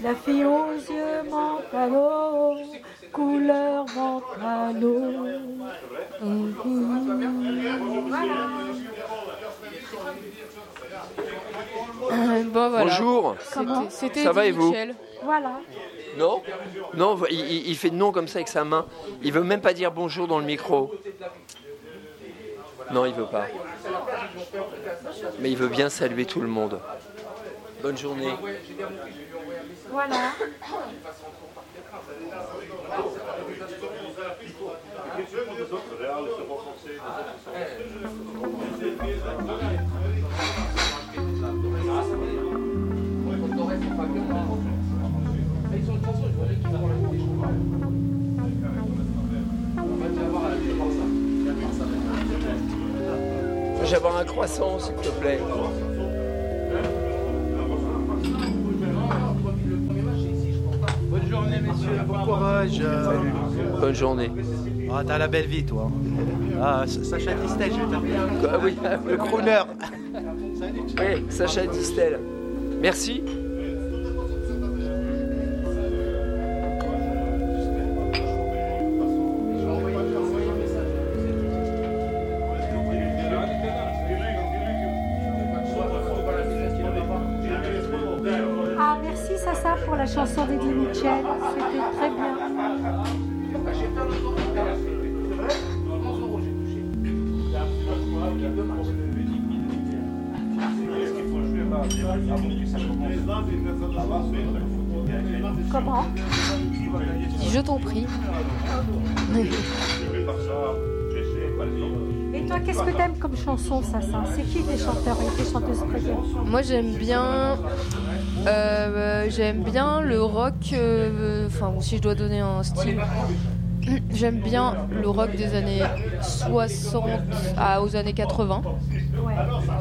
La fille aux yeux menthe à l'eau, couleur menthe à l'eau. Bon, voilà. Bonjour. C'était Ça va et vous? Michel. Voilà. Non, non, il fait non comme ça avec sa main. Il veut même pas dire bonjour dans le micro. Non, il veut pas. Mais il veut bien saluer tout le monde. Bonne journée. Voilà. J'ai avoir un croissant, s'il te plaît. Bonne journée, messieurs. Bon courage. Bonne journée. Ah, t'as la belle vie, toi. Ah, Sacha Distel, je vais t'appeler. Ah oui, Le crooner. oui, Sacha Distel. Merci. Ah, merci Sassa pour la chanson d'Eddie Mitchell. C'était très bien. Comment? Je t'en prie. Et toi, qu'est-ce que t'aimes comme chanson, Sassa? C'est qui tes chanteurs et tes chanteuses préférées? Moi, j'aime bien le rock. Enfin, bon, si je dois donner un style, j'aime bien le rock des années 60 aux années 80. Ouais.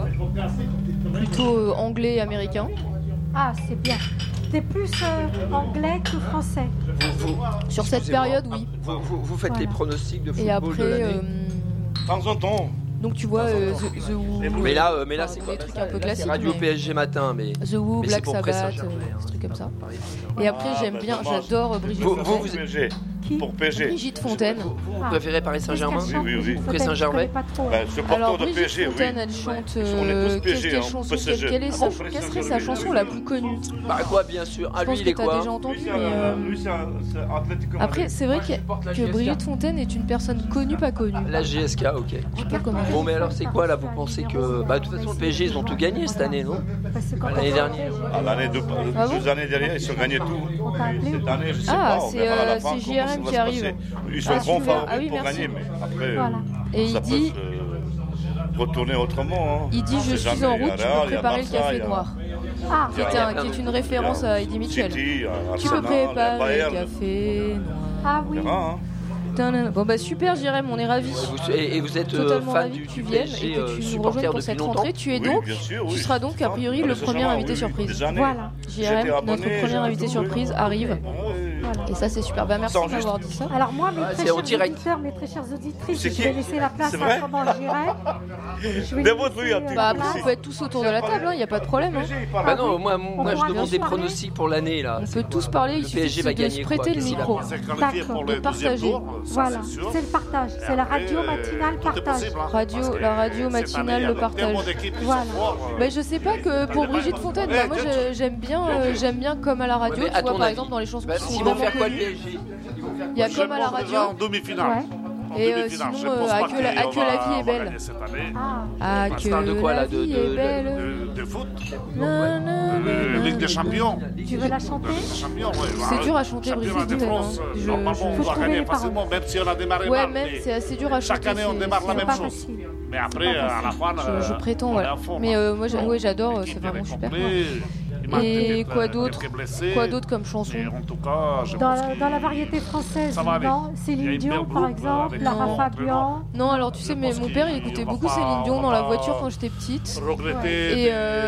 Plutôt anglais et américain. Ah, c'est bien. T'es plus anglais que français. Sur cette Excusez-moi. période, oui. Vous faites les pronostics de football Et après, de l'année. De temps en temps. donc tu vois, The Who. Mais là, c'est quoi? Des trucs un peu C'est classiques. Radio mais PSG matin, mais The Who, mais Black c'est pour Sabbath, Saint-Germain, des trucs comme ça. pareil. Et après, j'aime bien, j'adore Brigitte Vous, Fontaine. vous PSG. Qui? Pour PSG. Brigitte Fontaine. Vous préférez Paris Saint-Germain? Qu'est-ce qu'elle chante, Oui, oui, oui. Brigitte Après Fontaine? Saint-Germain? Je connais pas trop. Ben, hein. supporter Alors de Brigitte PSG, oui. Fontaine, elle chante. On est tous PSG, quelle hein, chanson, PSG. quelle serait sa chanson la plus connue? Bah quoi, bien sûr. Ah, Je pense lui, il que est t'as quoi? déjà entendu, Lui, mais c'est Atlético après, Madrid. c'est vrai Moi, je supporte la que GSK. Brigitte Fontaine est une personne connue, pas connue. La GSK, ok. Je sais pas comment. Bon, mais alors c'est quoi là? Vous pensez que. Bah, de toute façon, le PSG, ils ont tout gagné cette année, non? Parce que quand L'année on- dernière. Ah, l'année deux Ah bon années derrière, ils ont gagné tout. On t'a appelé ou Cette pas? année, je sais Ah, pas. On c'est, verra à la fin c'est comment JRM ça va qui se arrive. passer. Ils sont Ah, bons super. favoris Ah oui, pour merci. gagner, mais après, Voilà. Et ça il dit, peut se retourner autrement. il dit, je suis en route pour préparer le café noir. Ah, Qui est une référence à Eddie Mitchell. City, Tu peux Arsenal, préparer le Bayern. café noir. ah oui. On verra, hein. Bon bah super Jérém, on est ravis. Et vous êtes Totalement fan ravis du que tu viennes PSG, et que tu nous rejoignes supporter pour depuis cette longtemps? rentrée. Tu es Oui, donc, bien sûr, tu oui. seras donc a priori Ah, le mais premier Saint-Germain, invité oui, surprise. des années. Voilà. JRM, J'étais notre abonné, premier invité j'ai surprise arrive. Voilà. Et ça c'est super. Bah merci Sans juste- d'avoir dit ça. Alors moi, mes très c'est en chers direct. auditeurs, mes très chères auditrices, C'est je qui? vais laisser la place C'est à vrai comment je dirais. Je vais Des laisser, votre vie, un petit Bah peu. après on peut être tous autour de la table, il n'y a pas de problème. Hein. Bah non, moi je pourra demande des tous parler. pronostics pour l'année là. On peut tous parler, il Le suffit PSG va de gagner se quoi? prêter le Qu'est-ce qu'il micro. D'accord. De partager. Voilà, c'est le partage, c'est la radio matinale partage. La radio matinale le partage. Voilà. Bah je sais pas que pour Brigitte Fontaine, bah, moi j'aime bien comme à la radio, Mais tu à vois ton par avis, exemple dans les chansons bah, qui sont ils vont vraiment faire quoi le connues. PSG? Il y a comme à la radio. En demi-finale. Ouais. En Et demi-finale. sinon, Je pense à pas que la qu'on vie va est belle. gagner cette année. Ah, Ah que parle de quoi, la là, de- vie de- est belle. De foot. Na, na, na, Ligue des Champions. tu veux la chanter? Ligue des Champions, ouais. C'est dur à chanter, Championnat Brigitte de Fontaine, France. hein. Je- Normalement, je- on faut doit trouver gagner les paroles. facilement, même si on a démarré Ouais, mal. même mais c'est assez dur à chanter. Chaque année, on démarre la C'est même pas chose. facile. Mais après, à la fin, Je prétends, on est voilà. à fond. Mais hein. moi j'adore, L'équipe c'est est vraiment super. complète. Il manque Et peut-être quoi d'autre? quelques blessés. Quoi d'autre comme chanson? Mais en tout cas, je Dans pense la, qu'il- dans la variété française, Ça va aller. non? Il y a Céline une Dion, belle par groupe exemple, avec Lara non, Fabian. Non, alors tu sais, Je mais pense mon père il qu'il écoutait va beaucoup pas- Céline Dion on dans va la pas voiture quand j'étais petite. regretter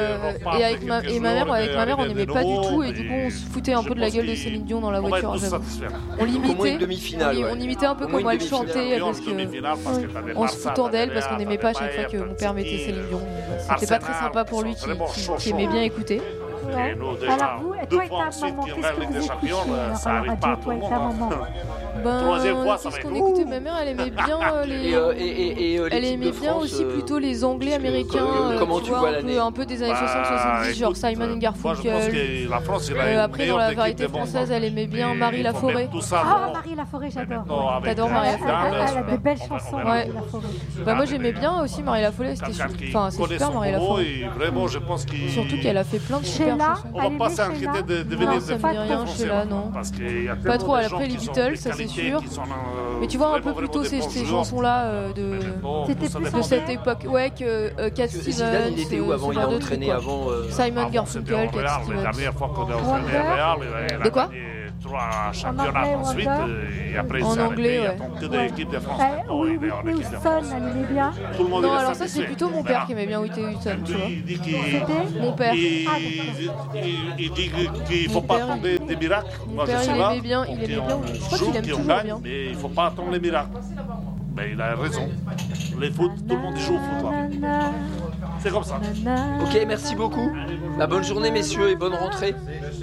Et avec ma mère, on n'aimait pas du tout, et du coup on se foutait un peu de la gueule de Céline Dion dans la On va être voiture. tous J'avoue. satisfaits. On Au moins une l'imitait, demi-finale. ouais. on imitait un peu Au moins comment une elle demi-finale. chantait, Et en parce que demi-finale, parce que t'avais en se Barça, foutant d'elle, parce qu'on t'avais n'aimait pas à chaque fois Bayern, que mon père mettait City, Céline Dion. C'était pas très Arsenal, sympa pour lui ils sont vraiment chauds, qui aimait bien écouter. que nous, déjà, Alors vous, et deux toi et fois ta de suite maman, qu'il y qu'est-ce a que la Ligue vous des Champions, écoutiez alors ça à la n'arrive pas à radio, tout toi le et monde. ta maman? Troisième fois, ça Qu'est-ce va qu'on être écoutait? Ma mère, elle aimait bien Et elle l'équipe aimait de bien France, aussi plutôt les Anglais américains. comment tu vois l'année? Un peu des années 60-70, genre écoute, Simon and moi, je pense Garfunkel. que la France, il a une Après, dans meilleure la équipe variété du monde, française, hein. elle aimait bien Mais Marie il faut Laforêt. mettre tout ça Ah, bon. Marie Laforêt, j'adore. Maintenant, avec T'adores la- Marie Elle Laforêt? a des belles On va chansons, voir. Marie Ouais. Laforêt. Bah moi j'aimais bien aussi Marie Laforêt, c'était Quelqu'un qui enfin c'est connaît super son Marie boulot Laforêt. et vraiment, je pense qu'il... Surtout qu'elle a fait plein de super Sheila, chansons. On va elle pas aimait s'inquiéter Sheila. de Non, devenir ça des me dit rien, Français, Sheila, hein, non. parce qu'il y a Pas tellement trop, de après gens les qui sont Beatles, des ça, c'est qualités, sûr. qui sont, Mais tu vois un peu vraiment plutôt des ces bons joueurs. chansons-là de Bon, C'était ça plus dépend. de cette époque, ouais, que Cat Stevens, Zidane, il était où avant? ce Il a genre de trucs, entraîné quoi. avant. Simon Avant, Garfunkel, c'était au Cat Real, La Stevens. dernière fois qu'on a Wonder. entraîné Real, il De a quoi? gagné 3 championnats anglais, ensuite. Wonder. Et après, il En s'est anglais, arrêté. ouais. Il y a que de l'équipe de France. Maintenant, Oui, il est en Whitney équipe de Houston, France. elle aimait bien. Tout le monde Non, il est alors ça c'est satisfait. plutôt mon père qui aimait bien Whitney Houston, tu vois. Il dit qu'il... C'était Mon père. Il dit qu'il ne faut Mon pas père, attendre des miracles. Mon Moi, je père, sais il pas. aimait bien, il aimait bien. Je crois qu'il aime qu'on toujours gagne, bien. mais il ne faut pas attendre les miracles. Mais il a raison. Les foot, tout le monde joue au foot. Là. C'est comme ça. Ok, merci beaucoup. La bonne journée, messieurs, et bonne rentrée.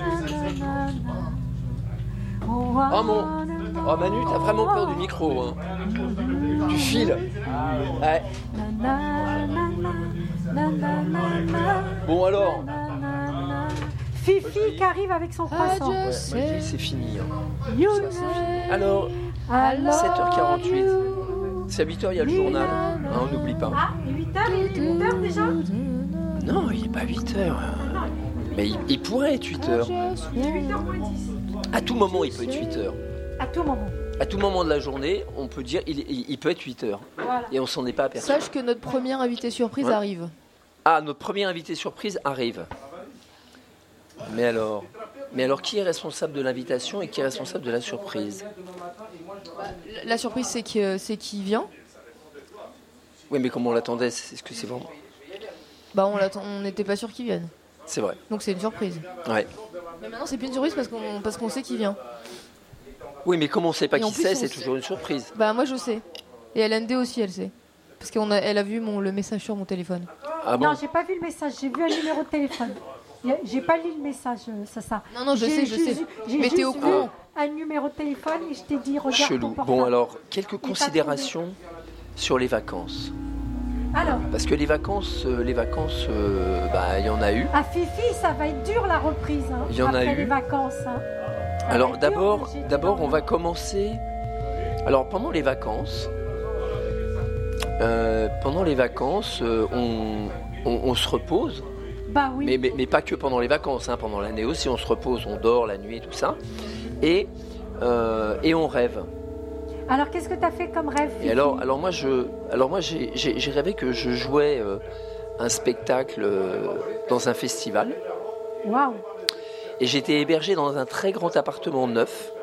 Oh mon. Oh Manu, t'as vraiment peur du micro, hein. Du fil. Ouais. Bon alors. Fifi qui arrive avec son croissant. I Ouais, just moi, je dis say que c'est fini, hein. You Alors, I love 7h48. you. C'est à 8h, il y a le journal. Hein, on n'oublie pas. Ah, 8h, il est 8h déjà? Non, il n'est pas 8h. Mais il pourrait être 8h. Il est 8h moins 10. À tout moment, il peut être 8h. À tout moment. À tout moment de la journée, on peut dire il peut être 8h. Voilà. Et on s'en est pas aperçu. Sache que notre première invité surprise Ouais. arrive. Ah, notre premier invité surprise arrive. Mais alors, qui est responsable de l'invitation et qui est responsable de la surprise? La surprise c'est qu'il vient. Oui, mais comment on l'attendait? Est-ce que c'est vraiment? Bah on n'était pas sûr qu'il vienne. C'est vrai. Donc c'est une surprise. Ouais. Mais maintenant c'est plus une surprise parce qu'on sait qu'il vient. Oui, mais comme on ne sait pas Et en qui plus, c'est, on c'est sait. toujours une surprise. Bah moi je sais. Et LND aussi elle sait. Parce qu'elle a vu le message sur mon téléphone. Ah bon? Non, j'ai pas vu le message, j'ai vu un numéro de téléphone. J'ai pas lu le message, ça. Non, je sais. J'ai Mais t'es juste au vu courant. un numéro de téléphone et je t'ai dit, regarde Chelou. ton portable. Bon, alors, quelques pas considérations sur les vacances. Alors, Parce que les vacances, bah, il y en a eu. à Fifi, ça va être dur la reprise. Hein, Il y en a après eu. les vacances. Hein. Ça va Alors être dur, d'abord, j'étais on va commencer. Alors pendant les vacances, on se repose, Bah oui. mais pas que pendant les vacances. Hein, pendant l'année aussi, on se repose, on dort la nuit et tout ça, et on rêve. Alors, qu'est-ce que tu as fait comme rêve, Fifi? Et alors moi j'ai rêvé que je jouais un spectacle dans un festival. Waouh. Et j'étais hébergé dans un très grand appartement neuf.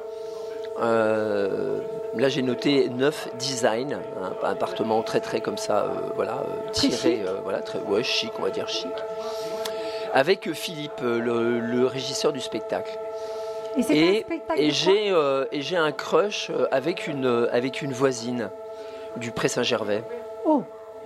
Là, j'ai noté neuf design, hein, un appartement très très comme ça, Très tiré, chic. très chic, on va dire chic. Avec Philippe, le régisseur du spectacle. Et c'était un spectacle. Et j'ai un crush avec une voisine du Pré Saint-Gervais. Oh,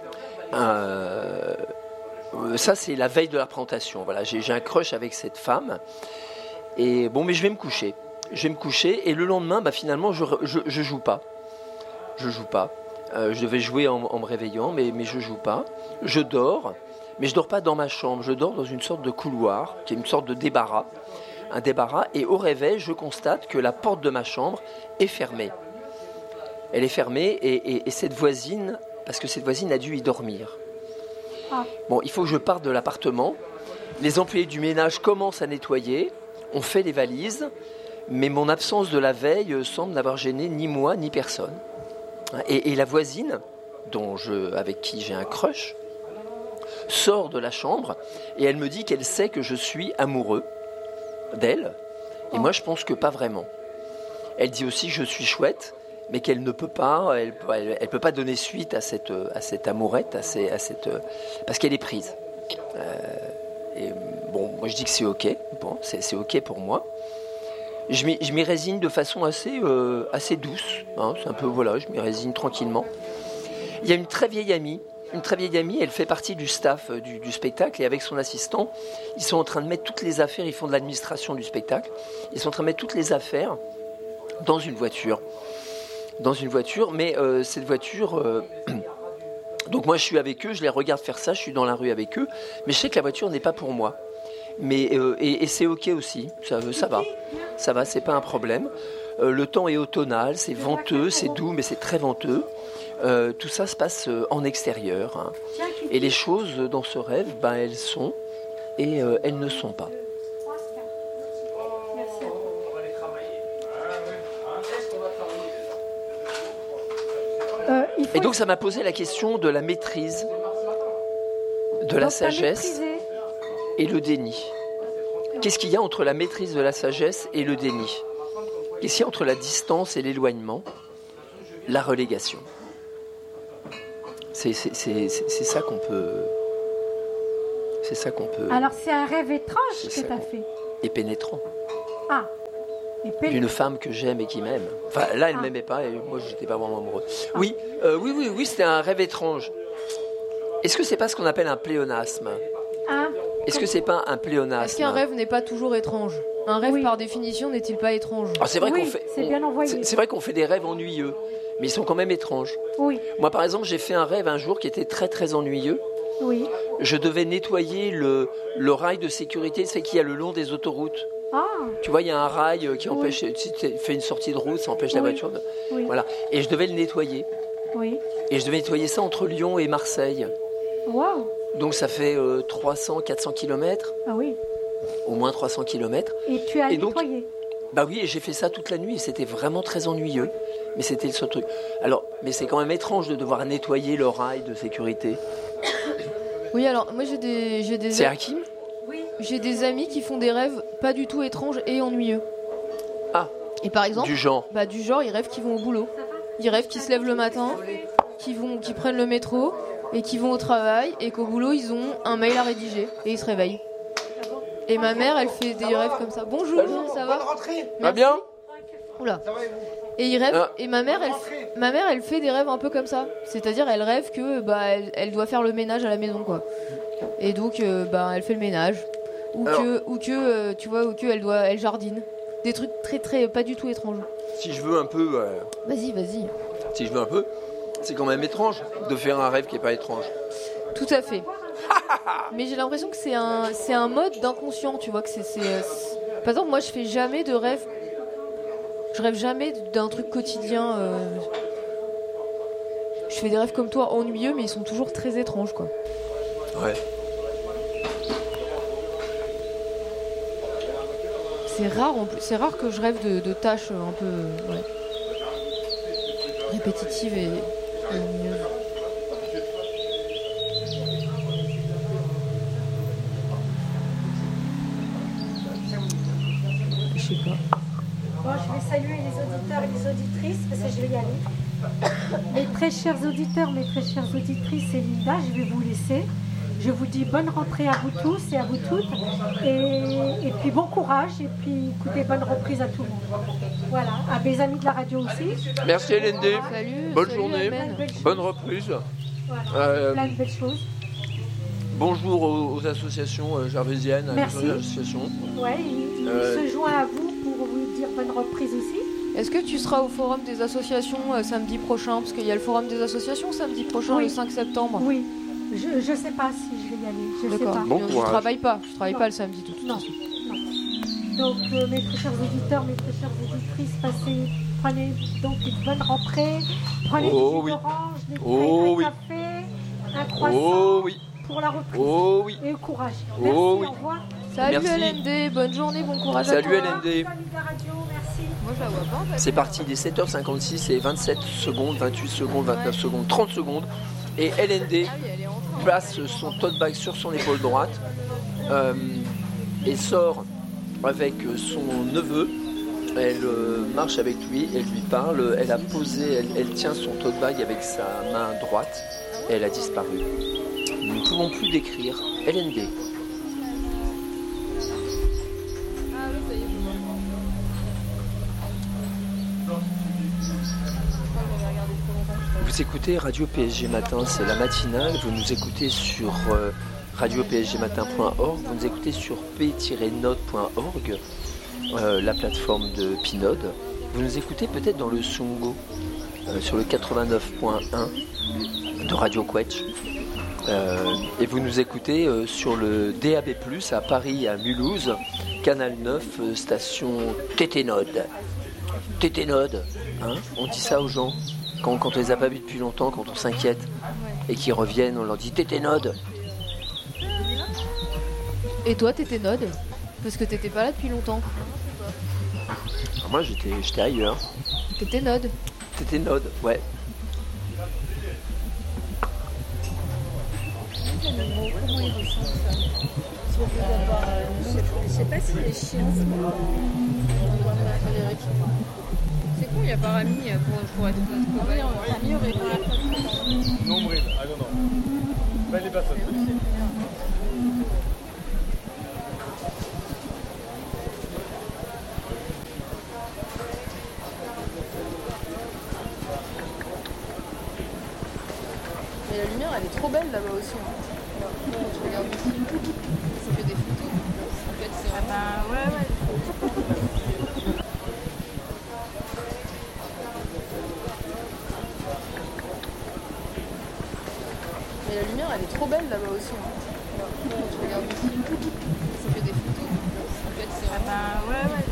Ça, c'est la veille de la présentation. Voilà, j'ai un crush avec cette femme. Et bon, mais je vais me coucher. Et le lendemain, bah, finalement, je joue pas. Je devais jouer en me réveillant, mais je joue pas. Je dors, mais je dors pas dans ma chambre. Je dors dans une sorte de couloir, qui est une sorte de débarras. Un débarras. Et au réveil, je constate que la porte de ma chambre est fermée. Elle est fermée et cette voisine, parce que cette voisine a dû y dormir. Ah. Bon, il faut que je parte de l'appartement. Les employés du ménage commencent à nettoyer. On fait les valises. Mais mon absence de la veille semble n'avoir gêné ni moi ni personne. Et la voisine, avec qui j'ai un crush, sort de la chambre et elle me dit qu'elle sait que je suis amoureux d'elle. Et moi, je pense que pas vraiment. Elle dit aussi que je suis chouette, mais qu'elle ne peut pas, elle peut pas donner suite à cette amourette, parce qu'elle est prise. Et bon, moi je dis que c'est ok. Bon, c'est ok pour moi. Je m'y résigne de façon assez douce. Hein, c'est un peu, voilà, je m'y résigne tranquillement. Il y a une très vieille amie une très vieille amie, elle fait partie du staff du spectacle et avec son assistant, ils sont en train de mettre toutes les affaires, ils font de l'administration du spectacle, ils sont en train de mettre toutes les affaires dans une voiture. Mais cette voiture... donc moi je suis avec eux, je les regarde faire ça, je suis dans la rue avec eux, mais je sais que la voiture n'est pas pour moi. Mais, et c'est ok aussi, ça va, c'est pas un problème. Le temps est automnal, c'est venteux, c'est doux, mais c'est très venteux. Tout ça se passe en extérieur. Hein. Et les choses dans ce rêve, elles sont et elles ne sont pas. Et donc ça m'a posé la question de la maîtrise, de la sagesse et le déni. Qu'est-ce qu'il y a entre la maîtrise de la sagesse et le déni ? Qu'est-ce qu'il y a entre la distance et l'éloignement ? La relégation. C'est ça qu'on peut... C'est ça qu'on peut... Alors c'est un rêve étrange que tu as fait. Et pénétrant. Ah. D'une femme que j'aime et qui m'aime. Enfin, là, elle ne m'aimait pas et moi, je n'étais pas vraiment amoureux. Oui, c'était un rêve étrange. Est-ce que c'est pas ce qu'on appelle un pléonasme ? Est-ce que c'est pas un pléonasme ? Est-ce qu'un rêve n'est pas toujours étrange ? Un rêve, par définition, n'est-il pas étrange ? C'est vrai c'est vrai qu'on fait des rêves ennuyeux, mais ils sont quand même étranges. Oui. Moi, par exemple, j'ai fait un rêve un jour qui était très, très ennuyeux. Oui. Je devais nettoyer le rail de sécurité, c'est qu'il y a le long des autoroutes. Ah. Tu vois, il y a un rail qui empêche, si tu fais une sortie de route, ça empêche la voiture. Voilà. Et je devais le nettoyer. Oui. Et je devais nettoyer ça entre Lyon et Marseille. Waouh. Donc ça fait 300-400 km. Ah oui. Au moins 300 km. Et tu as nettoyé ? Bah oui, et j'ai fait ça toute la nuit. Et c'était vraiment très ennuyeux. Mais c'était le seul truc. Alors, mais c'est quand même étrange de devoir nettoyer le rail de sécurité. Oui, alors moi j'ai des C'est Hakim ? J'ai des amis qui font des rêves pas du tout étranges et ennuyeux. Ah. Et par exemple, du genre, ils rêvent qu'ils vont au boulot. Ils rêvent qu'ils se lèvent le matin, qu'ils prennent le métro et qu'ils vont au travail et qu'au boulot ils ont un mail à rédiger et ils se réveillent. Et ma mère, elle fait des rêves comme ça. Bonjour, ça va ? Va bien ? Oula. Et ils rêvent. Et ma mère, elle fait des rêves un peu comme ça. C'est-à-dire, elle rêve que elle doit faire le ménage à la maison, quoi. Et donc, elle fait le ménage. Ou que elle jardine. Des trucs très très pas du tout étranges. Si je veux un peu... Vas-y. Si je veux un peu, c'est quand même étrange de faire un rêve qui n'est pas étrange. Tout à fait. Mais j'ai l'impression que c'est un mode d'inconscient, tu vois. Que c'est Par exemple, moi je fais jamais de rêve. Je rêve jamais d'un truc quotidien. Je fais des rêves comme toi, ennuyeux, mais ils sont toujours très étranges, quoi. Ouais. C'est rare en plus. C'est rare que je rêve de tâches un peu répétitives et ennuyeuses. Je sais pas. Bon, je vais saluer les auditeurs et les auditrices parce que je vais y aller. Mes très chers auditeurs, mes très chères auditrices, c'est Linda, je vais vous laisser. Je vous dis bonne rentrée à vous tous et à vous toutes. Et puis bon courage et puis écoutez, bonne reprise à tout le monde. Voilà, à mes amis de la radio aussi. Merci LND. Salut, bonne journée, bonne reprise. Voilà, plein de belles choses. Bonjour aux associations gervaisiennes, à merci. Les associations. Ouais, il se joint à vous pour vous dire bonne reprise aussi. Est-ce que tu seras au forum des associations samedi prochain ? Parce qu'il y a le forum des associations samedi prochain, le 5 septembre. Oui, je ne sais pas si je vais y aller. Je sais pas. Bon je travaille pas le samedi de toute façon. Donc mes très chers auditeurs, mes très chères auditrices, prenez donc une bonne rentrée, prenez des jus d'orange, des fruits, un café, un croissant pour la reprise. Et courage. Merci, au revoir. Salut Merci. LND, bonne journée, bon courage à toi. Salut LND. Salut la radio, merci. Moi je la vois pas en fait. C'est parti, il est 7h56 et 27 secondes, 28 secondes, 29 secondes, 30 secondes. Et LND place son tote bag sur son épaule droite et sort avec son neveu. Elle marche avec lui, elle lui parle, elle a posé, elle tient son tote bag avec sa main droite et elle a disparu. Nous ne pouvons plus décrire LND. Vous écoutez Radio PSG Matin, c'est la matinale. Vous nous écoutez sur radiopsgmatin.org. Vous nous écoutez sur p-node.org, la plateforme de Pinode. Vous nous écoutez peut-être dans le Songo, sur le 89.1 de Radio Quetch. Et vous nous écoutez sur le DAB+, à Paris, à Mulhouse, Canal 9, station TT-Node. TT-Node, hein, on dit ça aux gens. Quand on les a pas vus depuis longtemps, quand on s'inquiète et qu'ils reviennent, on leur dit TT-Node. Et toi, TT-Node? Parce que t'étais pas là depuis longtemps. Alors moi, j'étais ailleurs. TT-Node. TT-Node, ouais. Je sais pas si les chiens c'est con, il n'y a pas Rami pour être notre cobaye. Rami aurait pas la place. Nombril, ah non. Ben, les personnes. Mais la lumière, elle est trop belle là-bas aussi. Tu regardes ici, ça fait des photos. En fait, c'est vraiment... ouais. Mais la lumière, elle est trop belle là-bas aussi. Tu regardes ici, ça fait des photos. En fait, c'est vraiment... ouais.